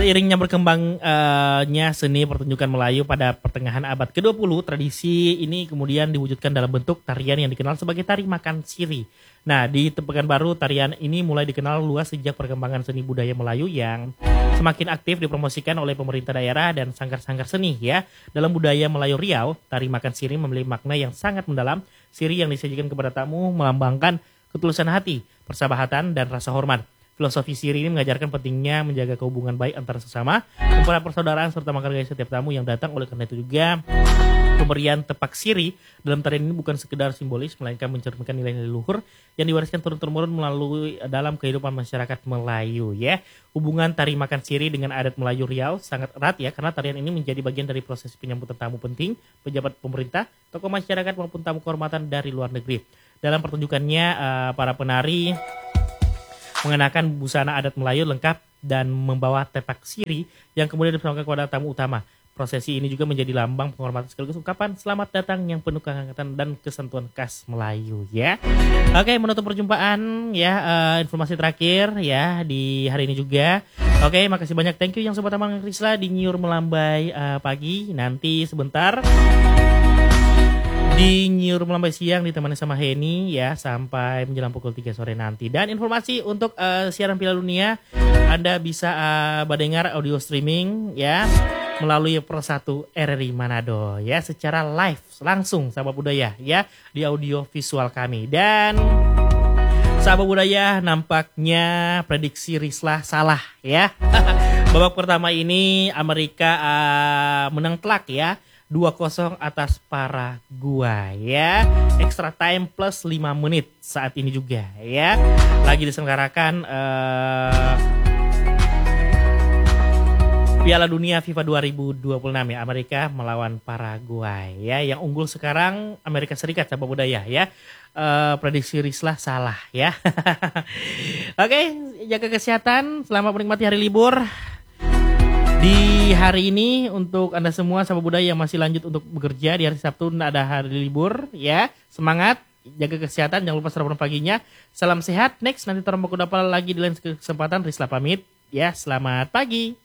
Seiringnya berkembangnya seni pertunjukan Melayu pada pertengahan abad ke-20, tradisi ini kemudian diwujudkan dalam bentuk tarian yang dikenal sebagai tari makan siri. Nah, di Pekanbaru tarian ini mulai dikenal luas sejak perkembangan seni budaya Melayu yang semakin aktif dipromosikan oleh pemerintah daerah dan sanggar-sanggar seni ya. Dalam budaya Melayu Riau, tari makan siri memiliki makna yang sangat mendalam. Siri yang disajikan kepada tamu melambangkan ketulusan hati, persahabatan, dan rasa hormat. Filosofi siri ini mengajarkan pentingnya menjaga hubungan baik antara sesama, mempererat persaudaraan serta menghargai setiap tamu yang datang. Oleh karena itu juga pemberian tepak siri dalam tarian ini bukan sekedar simbolis, melainkan mencerminkan nilai-nilai luhur yang diwariskan turun-temurun melalui dalam kehidupan masyarakat Melayu ya. Hubungan tari makan siri dengan adat Melayu Riau sangat erat ya, karena tarian ini menjadi bagian dari proses penyambutan tamu penting, pejabat pemerintah, tokoh masyarakat maupun tamu kehormatan dari luar negeri. Dalam pertunjukannya para penari mengenakan busana adat Melayu lengkap dan membawa tepak siri yang kemudian dipersembahkan kepada tamu utama. Prosesi ini juga menjadi lambang penghormatan sekaligus ungkapan selamat datang yang penuh kehangatan dan kesentuhan khas Melayu ya. Oke, menutup perjumpaan ya, informasi terakhir ya di hari ini juga. Oke, makasih banyak, thank you yang sobat Amang Risla di Nyiur Melambai pagi. Nanti sebentar di Nyiur Melambai siang ditemani sama Heni ya sampai menjelang pukul 3 sore nanti. Dan informasi untuk siaran Piala Dunia, Anda bisa mendengar audio streaming ya melalui Persatu RRI Manado ya, secara live langsung sahabat budaya ya di audio visual kami. Dan sahabat budaya, nampaknya prediksi Risla salah ya. Babak pertama ini Amerika menang telak ya, 2-0 atas Paraguay ya. Extra time plus 5 menit saat ini juga ya. Lagi diselenggarakan Piala Dunia FIFA 2026 ya, Amerika melawan Paraguay ya. Yang unggul sekarang Amerika Serikat sahabat budaya ya. Prediksi Risla salah ya. Oke, jaga kesehatan, selamat menikmati hari libur di hari ini. Untuk Anda semua sahabat budaya yang masih lanjut untuk bekerja di hari Sabtu ada hari libur ya. Semangat, jaga kesehatan, jangan lupa sarapan paginya. Salam sehat, next nanti terang baku dapat lagi di lain kesempatan. Risla pamit ya, selamat pagi.